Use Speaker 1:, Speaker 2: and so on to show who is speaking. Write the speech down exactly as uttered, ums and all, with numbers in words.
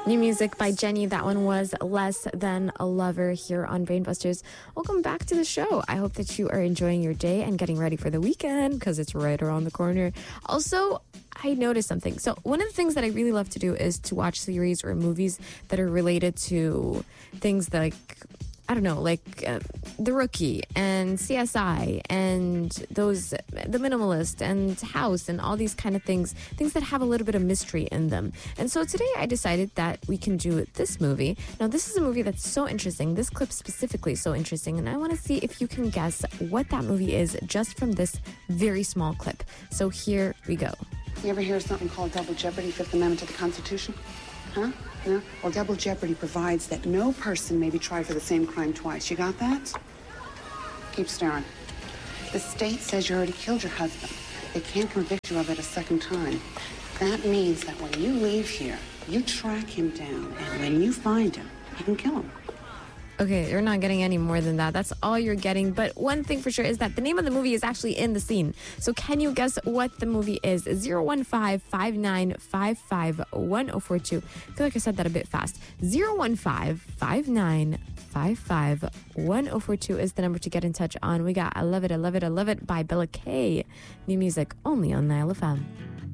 Speaker 1: New music by Jenny. That one was Less Than a Lover here on Brainbusters. Welcome back to the show. I hope that you are enjoying your day and getting ready for the weekend because it's right around the corner. Also, I noticed something. So one of the things that I really love to do is to watch series or movies that are related to things like, I don't know, like uh, The Rookie and C S I and those, The Minimalist and House and all these kind of things, things that have a little bit of mystery in them. And so today I decided that we can do this movie. Now, this is a movie that's so interesting. This clip specifically is so interesting. And I want to see if you can guess what that movie is just from this very small clip. So here we go.
Speaker 2: You ever hear of something called double jeopardy, Fifth Amendment to the Constitution? Huh? No? Well, double jeopardy provides that no person may be tried for the same crime twice. You got that? Keep staring. The state says you already killed your husband. They can't convict you of it a second time. That means that when you leave here, you track him down, and when you find him, you can kill him.
Speaker 1: Okay, you're not getting any more than that. That's all you're getting. But one thing for sure is that the name of the movie is actually in the scene. So can you guess what the movie is? zero one five, five nine five five, one zero four two. I feel like I said that a bit fast. zero one five, five nine five five, one zero four two is the number to get in touch on. We got I Love It, I Love It, I Love It by Bella K. New music only on Nile F M.